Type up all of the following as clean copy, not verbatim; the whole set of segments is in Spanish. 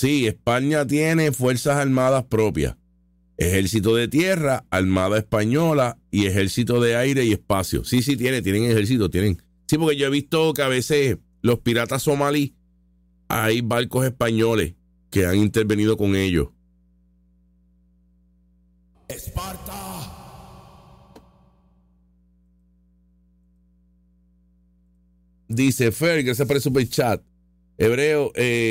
Sí, España tiene fuerzas armadas propias. Ejército de tierra, Armada Española y Ejército de aire y espacio. Sí, tienen ejército, tienen. Sí, porque yo he visto que a veces los piratas somalíes, hay barcos españoles que han intervenido con ellos. Esparta. Dice Fer, gracias por el super chat. Hebreo,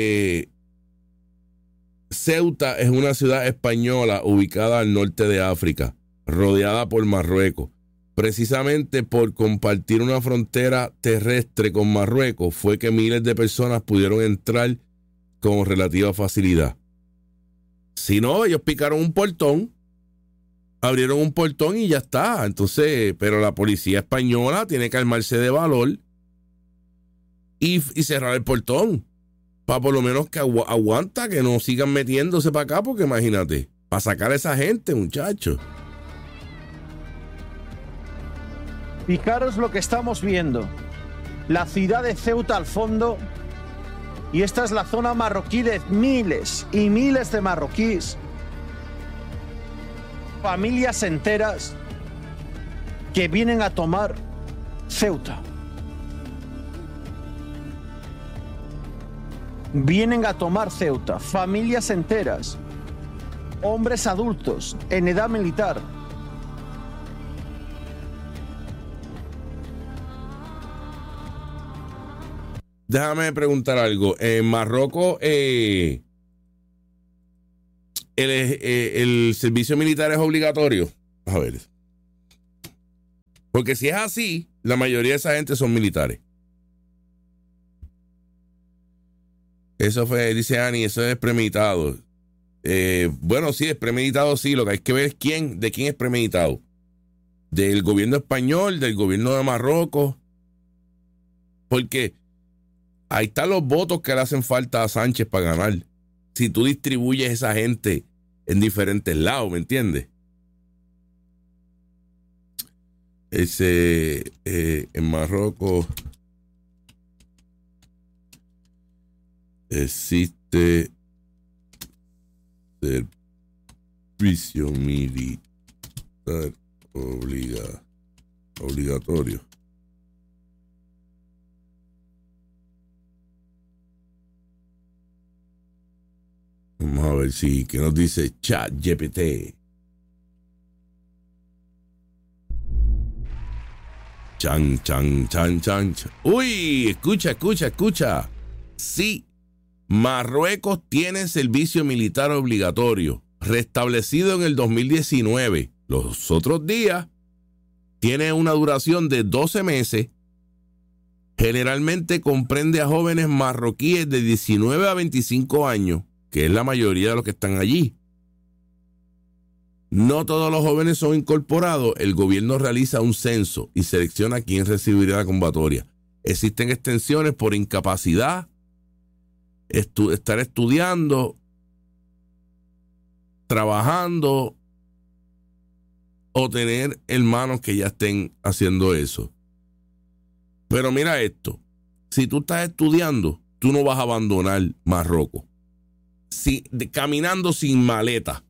Ceuta es una ciudad española ubicada al norte de África, rodeada por Marruecos. Precisamente por compartir una frontera terrestre con Marruecos fue que miles de personas pudieron entrar con relativa facilidad. Si no, ellos picaron un portón, abrieron un portón y ya está. Entonces, pero la policía española tiene que armarse de valor y cerrar el portón. Para por lo menos que aguanta, que no sigan metiéndose para acá, porque imagínate, para sacar a esa gente, muchachos. Fijaros lo que estamos viendo. La ciudad de Ceuta al fondo. Y esta es la zona marroquí de miles y miles de marroquíes. Familias enteras que vienen a tomar Ceuta. Vienen a tomar Ceuta. Familias enteras. Hombres adultos en edad militar. Déjame preguntar algo. En Marruecos, el servicio militar es obligatorio. A ver. Porque si es así, la mayoría de esa gente son militares. Eso fue, dice Ani, eso es premeditado. Bueno, sí, es premeditado, sí. Lo que hay que ver es de quién es premeditado. Del gobierno español, del gobierno de Marruecos. Porque ahí están los votos que le hacen falta a Sánchez para ganar. Si tú distribuyes esa gente en diferentes lados, ¿me entiendes? En Marruecos existe servicio militar obligatorio. Vamos a ver si, ¿qué nos dice ChatGPT? Chan. Uy, escucha. Sí, Marruecos tiene servicio militar obligatorio, restablecido en el 2019. Los otros días tiene una duración de 12 meses. Generalmente comprende a jóvenes marroquíes de 19 a 25 años, que es la mayoría de los que están allí. No todos los jóvenes son incorporados. El gobierno realiza un censo y selecciona quién recibirá la convocatoria. Existen extensiones por incapacidad, estar estudiando, trabajando o tener hermanos que ya estén haciendo eso. Pero mira esto, si tú estás estudiando, tú no vas a abandonar Marruecos. Caminando sin maleta.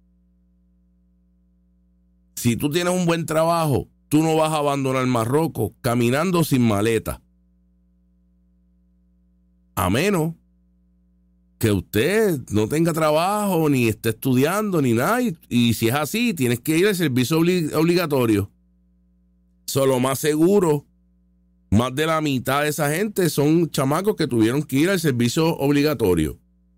Si tú tienes un buen trabajo, tú no vas a abandonar Marruecos caminando sin maleta. A menos que usted no tenga trabajo, ni esté estudiando, ni nada. Y si es así, tienes que ir al servicio obligatorio. Solo más seguro, más de la mitad de esa gente son chamacos que tuvieron que ir al servicio obligatorio.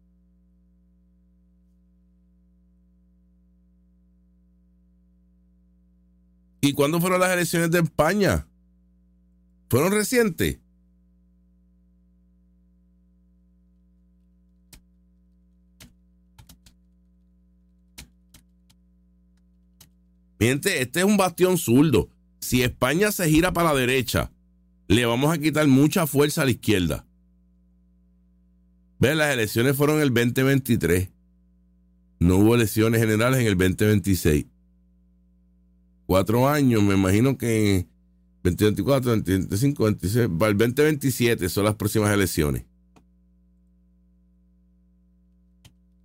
¿Y cuándo fueron las elecciones de España? ¿Fueron recientes? Gente, este es un bastión zurdo. Si España se gira para la derecha, le vamos a quitar mucha fuerza a la izquierda. Ven, las elecciones fueron en el 2023. No hubo elecciones generales en el 2026. 4 años, me imagino que 2024, 2025, 26, para el 2027 son las próximas elecciones.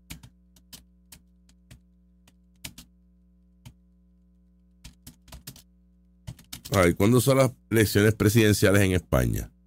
A ver, ¿cuándo son las elecciones presidenciales en España?